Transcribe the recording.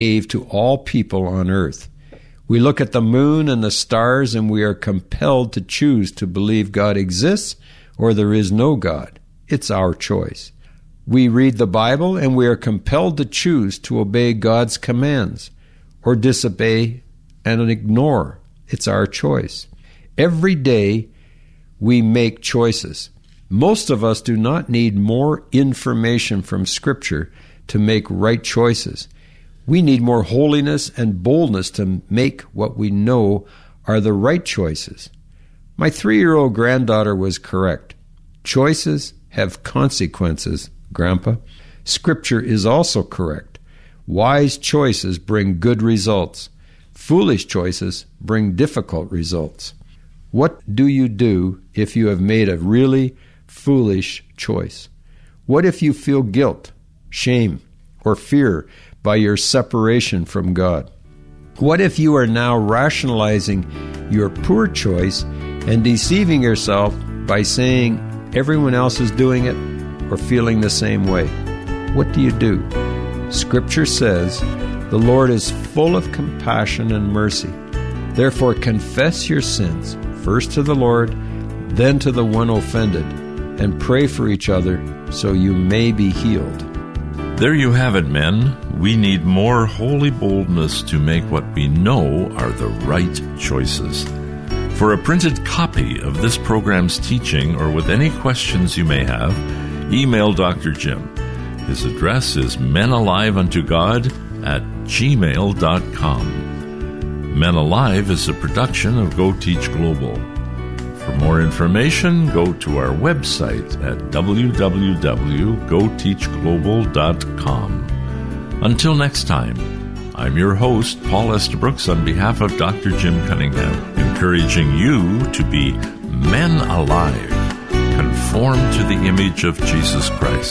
gave to all people on earth. We look at the moon and the stars and we are compelled to choose to believe God exists or there is no God. It's our choice. We read the Bible and we are compelled to choose to obey God's commands or disobey and ignore. It's our choice. Every day we make choices. Most of us do not need more information from Scripture to make right choices. We need more holiness and boldness to make what we know are the right choices. My 3-year-old granddaughter was correct. Choices have consequences, Grandpa. Scripture is also correct. Wise choices bring good results. Foolish choices bring difficult results. What do you do if you have made a really foolish choice? What if you feel guilt, shame, or fear by your separation from God? What if you are now rationalizing your poor choice and deceiving yourself by saying everyone else is doing it or feeling the same way? What do you do? Scripture says the Lord is full of compassion and mercy. Therefore, confess your sins, first to the Lord, then to the one offended, and pray for each other so you may be healed. There you have it, men. We need more holy boldness to make what we know are the right choices. For a printed copy of this program's teaching or with any questions you may have, email Dr. Jim. His address is menaliveuntogod@gmail.com. Men Alive is a production of Go Teach Global. For more information, go to our website at www.goteachglobal.com. Until next time, I'm your host, Paul Estabrooks, on behalf of Dr. Jim Cunningham, encouraging you to be men alive, conformed to the image of Jesus Christ.